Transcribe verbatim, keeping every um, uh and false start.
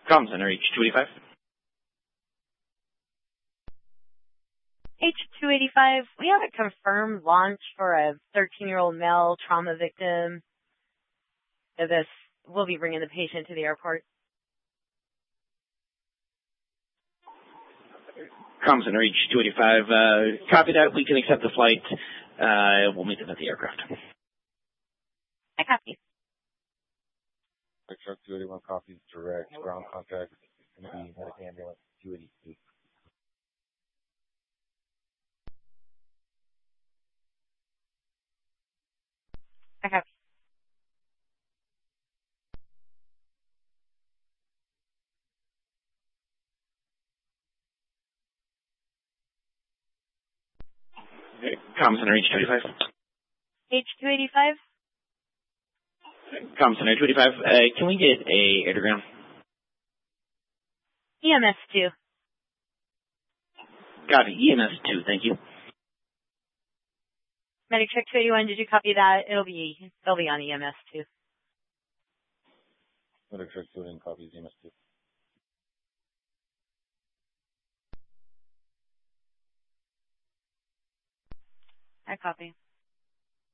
Comm Center, H two eighty-five. H two eighty-five, we have a confirmed launch for a thirteen-year-old male trauma victim. So this, we'll be bringing the patient to the airport. Comm Center, H two eighty-five. Uh, copy that. We can accept the flight. Uh, we'll meet them at the aircraft. I copy. Truck two eighty-one copies direct. Ground contact. It's going to be medic ambulance two eighty-two. I copy. Comm Center, H two eighty-five. H two eighty-five? Comm Center, H two eighty-five. Uh, can we get a airgram? E M S two. Got it. E M S two, thank you. Medic check two eighty-one, did you copy that? It'll be, it'll be on E M S two. Medic check two eighty-one copies E M S two. I copy.